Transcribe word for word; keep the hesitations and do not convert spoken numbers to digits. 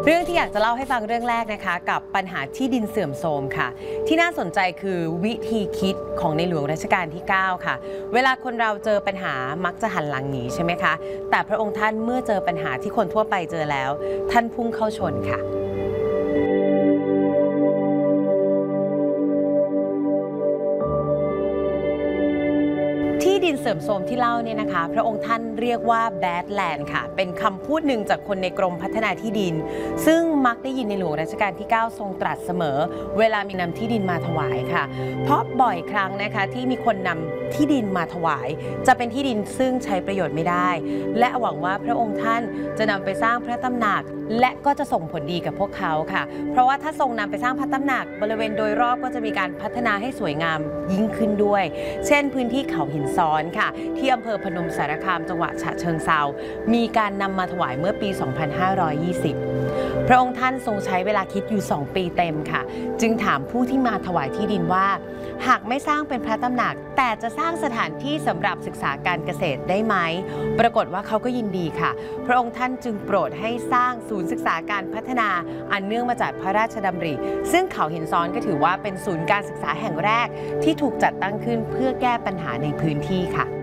เรื่องที่อยากจะเล่าให้ฟังเรื่องแรกนะคะกับปัญหาที่ดินเสื่อมโทรมค่ะที่น่าสนใจคือวิธีคิดของในหลวงรัชกาลที่เก้าค่ะเวลาคนเราเจอปัญหามักจะหันหลังหนีใช่ไหมคะแต่พระองค์ท่านเมื่อเจอปัญหาที่คนทั่วไปเจอแล้วท่านพุ่งเข้าชนค่ะที่ดินเสื่อมโทรมที่เล่าเนี่ยนะคะพระองค์ท่านเรียกว่า bad land ค่ะเป็นคำพูดหนึ่งจากคนในกรมพัฒนาที่ดินซึ่งมักได้ยินในหลวงรัชกาลที่เก้าทรงตรัสเสมอเวลามีนำที่ดินมาถวายค่ะเพราะบ่อยครั้งนะคะที่มีคนนำที่ดินมาถวายจะเป็นที่ดินซึ่งใช้ประโยชน์ไม่ได้และหวังว่าพระองค์ท่านจะนำไปสร้างพระตำหนักและก็จะส่งผลดีกับพวกเขาค่ะเพราะว่าถ้าทรงนำไปสร้างพระตำหนักบริเวณโดยรอบก็จะมีการพัฒนาให้สวยงามยิ่งขึ้นด้วยเช่นพื้นที่เขาหินซ้อนค่ะที่อำเภอพนมสารคามจังหวัดฉะเชิงเทรามีการนำมาถวายเมื่อปี สองพันห้าร้อยยี่สิบ พระองค์ท่านทรงใช้เวลาคิดอยู่ สอง ปีเต็มค่ะจึงถามผู้ที่มาถวายที่ดินว่าหากไม่สร้างเป็นพระตำหนักแต่จะสร้างสถานที่สำหรับศึกษาการเกษตรได้ไหมปรากฏว่าเขาก็ยินดีค่ะพระองค์ท่านจึงโปรดให้สร้างศูนย์ศึกษาการพัฒนาอันเนื่องมาจากพระราชดำริซึ่งเขาหินซ้อนก็ถือว่าเป็นศูนย์การศึกษาแห่งแรกที่ถูกจัดตั้งขึ้นเพื่อแก้ปัญหาในพื้นที่ค่ะ